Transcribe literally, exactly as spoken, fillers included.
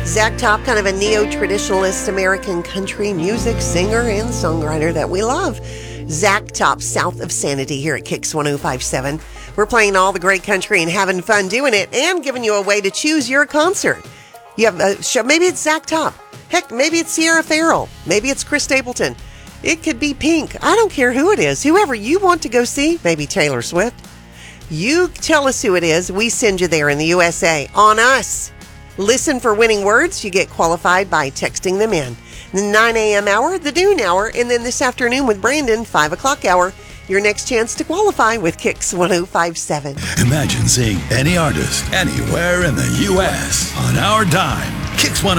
Zach Top, kind of a neo-traditionalist American country music singer and songwriter that we love. Zach Top, South of Sanity, here at Kicks one oh five point seven. We're playing all the great country and having fun doing it and giving you a way to choose your concert. You have a show, maybe it's Zach Top. Heck, maybe it's Sierra Farrell. Maybe it's Chris Stapleton. It could be Pink. I don't care who it is. Whoever you want to go see, maybe Taylor Swift. You tell us who it is. We send you there in the U S A. On us. Listen for winning words. You get qualified by texting them in. The nine a.m. hour, the noon hour, and then this afternoon with Brandon, five o'clock hour. Your next chance to qualify with Kicks one oh five point seven. Imagine seeing any artist anywhere in the U S on our dime. Kicks one